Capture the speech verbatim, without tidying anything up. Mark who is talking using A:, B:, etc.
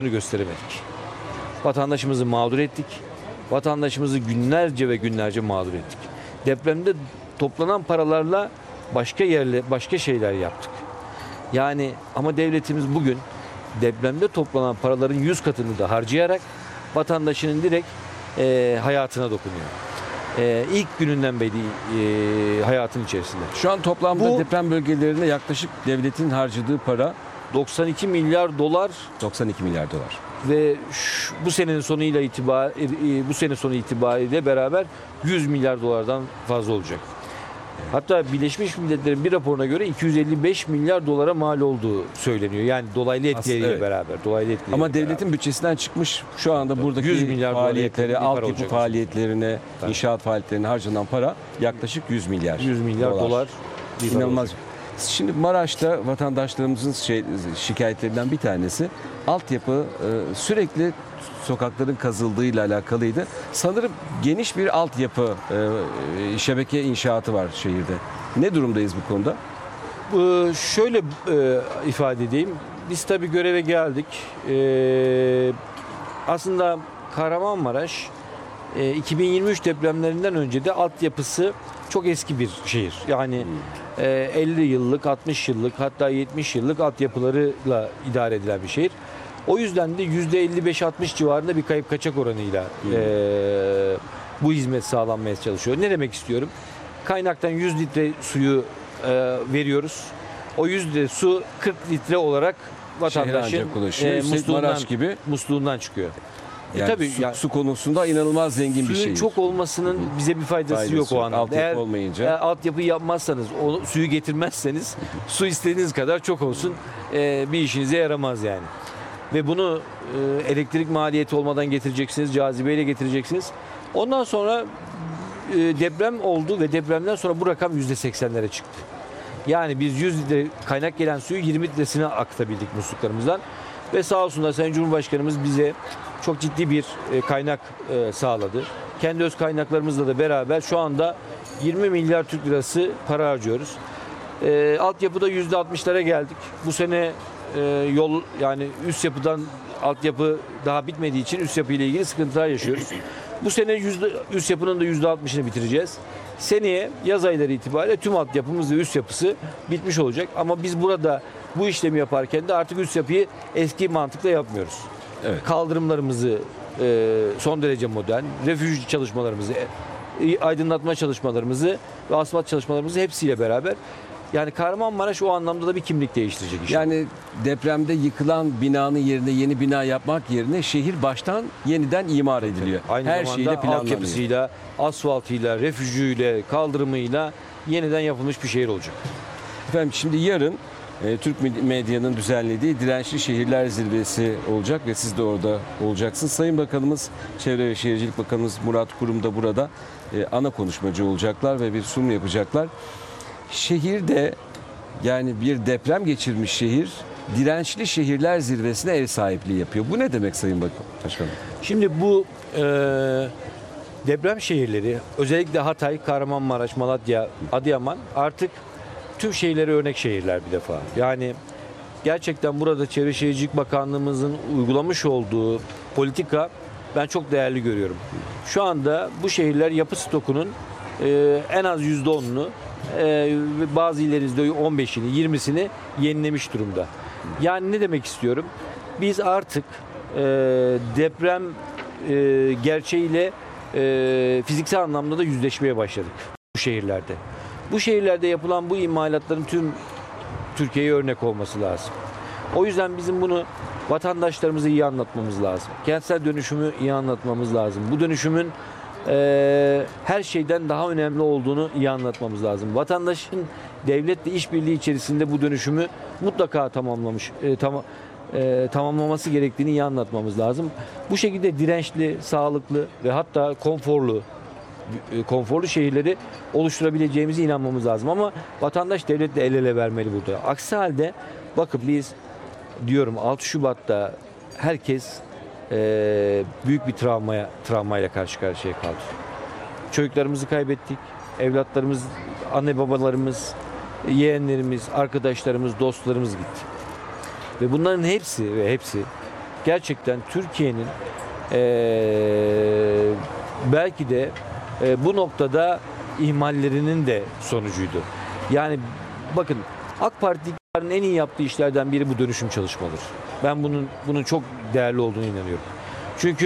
A: gösteremedik. Vatandaşımızı mağdur ettik. Vatandaşımızı günlerce ve günlerce mağdur ettik. Depremde toplanan paralarla başka yerle başka şeyler yaptık. Yani ama devletimiz bugün depremde toplanan paraların yüz katını da harcayarak vatandaşının direkt e, hayatına dokunuyor. E, ilk gününden beri e, hayatın içerisinde.
B: Şu an toplamda
A: Bu-
B: deprem bölgelerinde yaklaşık devletin harcadığı para
A: doksan iki milyar dolar
B: doksan iki milyar dolar.
A: ve şu- bu senenin sonuyla itibar e, bu sene sonu itibariyle beraber yüz milyar dolardan fazla olacak. Hatta Birleşmiş Milletler'in bir raporuna göre iki yüz elli beş milyar dolara mal olduğu söyleniyor. Yani dolaylı etkileriyle
B: evet.
A: beraber, dolaylı etkileriyle
B: Ama
A: beraber.
B: devletin bütçesinden çıkmış şu anda buradaki
A: yüz milyar dolara yakın
B: faaliyetlere,
A: bir para
B: altyapı
A: olacak.
B: faaliyetlerine,
A: Tabii.
B: inşaat faaliyetlerine harcanan para yaklaşık yüz milyar.
A: yüz milyar dolar, bir para
B: İnanılmaz.
A: olacak.
B: Şimdi Maraş'ta vatandaşlarımızın şey, şikayetlerinden bir tanesi altyapı e, sürekli sokakların kazıldığıyla alakalıydı. Sanırım geniş bir altyapı e, şebeke inşaatı var şehirde. Ne durumdayız bu konuda?
A: Ee, şöyle e, ifade edeyim. Biz tabii göreve geldik. Ee, aslında Kahramanmaraş e, iki bin yirmi üç depremlerinden önce de altyapısı çok eski bir şehir. Yani e, elli yıllık, altmış yıllık, hatta yetmiş yıllık altyapılarıyla idare edilen bir şehir. O yüzden de yüzde elli beş altmış civarında bir kayıp kaçak oranıyla e, bu hizmet sağlanmaya çalışıyor. Ne demek istiyorum? Kaynaktan yüz litre suyu e, veriyoruz. O yüz litre su kırk litre olarak vatandaşın
B: ancak ulaşıyor. Üstelik
A: musluğundan,
B: Maraş gibi.
A: musluğundan çıkıyor.
B: Yani
A: e tabii
B: su,
A: yani,
B: su konusunda inanılmaz zengin bir
A: suyun
B: şehir.
A: çok olmasının bize bir faydası,
B: Faydası
A: yok o
B: yok.
A: anlamda.
B: Altyapı
A: Eğer
B: olmayınca.
A: eğer altyapı yapmazsanız, o suyu getirmezseniz su istediğiniz kadar çok olsun e, bir işinize yaramaz yani. Ve bunu e, elektrik maliyeti olmadan getireceksiniz, cazibeyle getireceksiniz. Ondan sonra e, deprem oldu ve depremden sonra bu rakam yüzde seksenlere çıktı. Yani biz yüz litre kaynak gelen suyu yirmi litresine akıtabildik musluklarımızdan. Ve sağ olsun da Sayın Cumhurbaşkanımız bize çok ciddi bir e, kaynak e, sağladı. Kendi öz kaynaklarımızla da beraber şu anda yirmi milyar Türk lirası para harcıyoruz. E, altyapıda yüzde altmışlara geldik. Bu sene e, yol yani üst yapıdan altyapı daha bitmediği için üst yapı ile ilgili sıkıntılar yaşıyoruz. Bu sene yüzde, üst yapının da yüzde altmışını bitireceğiz. Seneye yaz ayları itibariyle tüm altyapımız ve üst yapısı bitmiş olacak. Ama biz burada bu işlemi yaparken de artık üst yapıyı eski mantıkla yapmıyoruz.
B: Evet.
A: Kaldırımlarımızı e, son derece modern, refüj çalışmalarımızı, e, aydınlatma çalışmalarımızı ve asfalt çalışmalarımızı hepsiyle beraber. Yani Kahramanmaraş o anlamda da bir kimlik değiştirecek iş.
B: Yani depremde yıkılan binanın yerine yeni bina yapmak yerine şehir baştan yeniden imar ediliyor.
A: Aynı
B: Her
A: zamanda
B: şeyle planlanıyor.
A: altyapısıyla, asfaltıyla, refüjüyle, kaldırımıyla yeniden yapılmış bir şehir olacak.
B: Efendim şimdi yarın e, Türk medyanın düzenlediği Dirençli Şehirler Zirvesi olacak ve siz de orada olacaksınız. Sayın Bakanımız, Çevre ve Şehircilik Bakanımız Murat Kurum da burada e, ana konuşmacı olacaklar ve bir sunum yapacaklar. Şehirde yani bir deprem geçirmiş şehir Dirençli Şehirler Zirvesi'ne ev sahipliği yapıyor. Bu ne demek Sayın Bakan? Başkanım?
A: Şimdi bu e, deprem şehirleri özellikle Hatay, Kahramanmaraş, Malatya, Adıyaman artık tüm şehirlere örnek şehirler bir defa. Yani gerçekten burada Çevre Şehircilik Bakanlığımızın uygulamış olduğu politika ben çok değerli görüyorum. Şu anda bu şehirler yapı stokunun e, en az yüzde onunu e, ve bazı illerinizde on beşini, yirmisini yenilemiş durumda. Yani ne demek istiyorum? Biz artık e, deprem e, gerçeğiyle e, fiziksel anlamda da yüzleşmeye başladık bu şehirlerde. Bu şehirlerde yapılan bu imalatların tüm Türkiye'ye örnek olması lazım. O yüzden bizim bunu vatandaşlarımıza iyi anlatmamız lazım. Kentsel dönüşümü iyi anlatmamız lazım. Bu dönüşümün e, her şeyden daha önemli olduğunu iyi anlatmamız lazım. Vatandaşın devletle işbirliği içerisinde bu dönüşümü mutlaka tamamlamış, e, tam, e, tamamlaması gerektiğini iyi anlatmamız lazım. Bu şekilde dirençli, sağlıklı ve hatta konforlu konforlu şehirleri oluşturabileceğimize inanmamız lazım. Ama vatandaş devletle el ele vermeli burada. Aksi halde bakın biz diyorum altı Şubat'ta herkes e, büyük bir travmaya travmayla karşı karşıya kaldı. Çocuklarımızı kaybettik. Evlatlarımız, anne babalarımız, yeğenlerimiz, arkadaşlarımız, dostlarımız gitti. Ve bunların hepsi ve hepsi gerçekten Türkiye'nin eee, belki de eee, bu noktada ihmallerinin de sonucuydu. Yani bakın, AK Parti'nin en iyi yaptığı işlerden biri bu dönüşüm çalışmaları. Ben bunun bunun çok değerli olduğunu inanıyorum. Çünkü